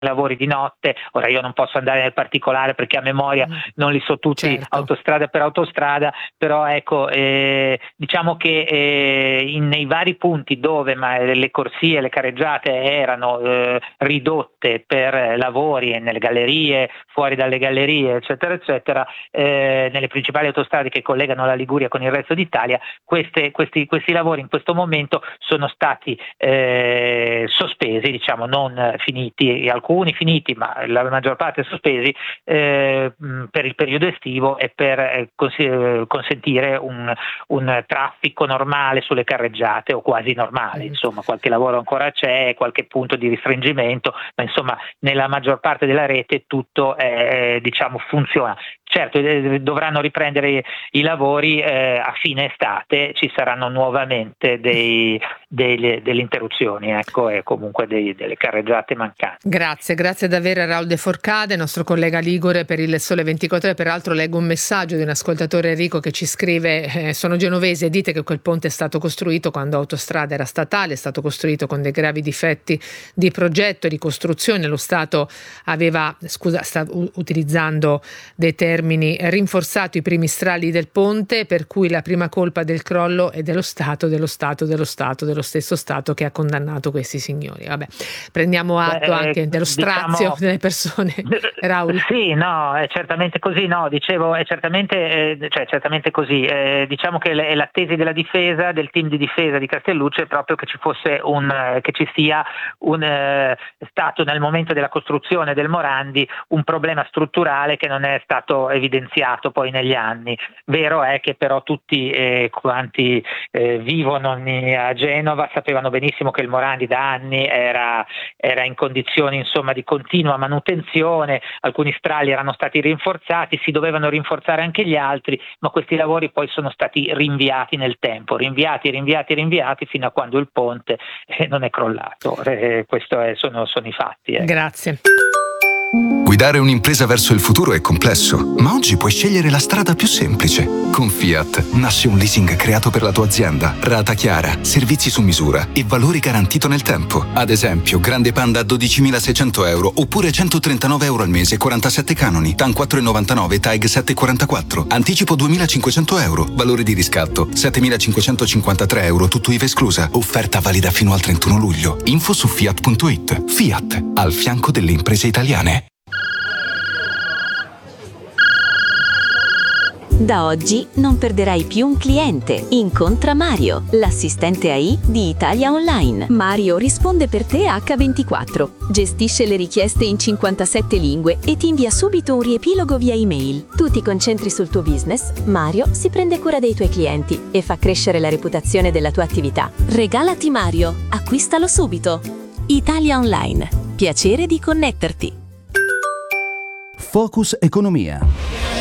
lavori di notte. Ora io non posso andare nel particolare perché a memoria non li so tutti, certo, autostrada per autostrada, però ecco, diciamo che nei vari punti dove le corsie, le carreggiate erano ridotte per lavori nelle gallerie, fuori dalle gallerie, eccetera, eccetera, nelle principali autostrade che collegano la Liguria con il resto d'Italia, questi lavori in questo momento sono stati sospesi, diciamo, non finiti, alcuni finiti, ma la maggior parte sospesi per il periodo estivo e per consentire un traffico normale sulle carreggiate, o quasi normale. Insomma, qualche lavoro ancora c'è, qualche punto di restringimento, ma insomma nella maggior parte della rete tutto diciamo funziona. Certo, dovranno riprendere i lavori a fine estate, ci saranno nuovamente delle interruzioni, ecco, e comunque delle carreggiate mancanti. Grazie davvero a Raul De Forcade, nostro collega ligure per il Sole 24 Ore. Peraltro leggo un messaggio di un ascoltatore, Enrico, che ci scrive: sono genovese e dite che quel ponte è stato costruito quando Autostrada era statale, è stato costruito con dei gravi difetti di progetto e di costruzione. Lo Stato sta utilizzando dei termini rinforzato i primi strali del ponte, per cui la prima colpa del crollo è dello Stato, dello stesso Stato che ha condannato questi signori. Vabbè, prendiamo atto anche dello strazio delle persone. Raul. Sì, no, è certamente così, no, dicevo, è certamente così. Diciamo che la tesi della difesa, del team di difesa di Castelluccio, è proprio che ci fosse che ci sia stato nel momento della costruzione del Morandi un problema strutturale che non è stato evidenziato poi negli anni. Vero è che però tutti quanti vivono a Genova sapevano benissimo che il Morandi da anni era in condizioni, insomma, di continua manutenzione. Alcuni strali erano stati rinforzati, si dovevano rinforzare anche gli altri, ma questi lavori poi sono stati rinviati nel tempo, rinviati fino a quando il ponte non è crollato. Questo sono i fatti. Grazie. Guidare un'impresa verso il futuro è complesso, ma oggi puoi scegliere la strada più semplice. Con Fiat nasce un leasing creato per la tua azienda, rata chiara, servizi su misura e valore garantito nel tempo. Ad esempio, Grande Panda a 12.600 euro oppure 139 euro al mese, 47 canoni, TAN 4,99, TAG 7,44, anticipo 2.500 euro, valore di riscatto 7.553 euro, tutto IVA esclusa. Offerta valida fino al 31 luglio. Info su Fiat.it. Fiat, al fianco delle imprese italiane. Da oggi non perderai più un cliente. Incontra Mario, l'assistente AI di Italia Online. Mario risponde per te H24, gestisce le richieste in 57 lingue e ti invia subito un riepilogo via email. Tu ti concentri sul tuo business, Mario si prende cura dei tuoi clienti e fa crescere la reputazione della tua attività. Regalati Mario, acquistalo subito. Italia Online, piacere di connetterti. Focus Economia.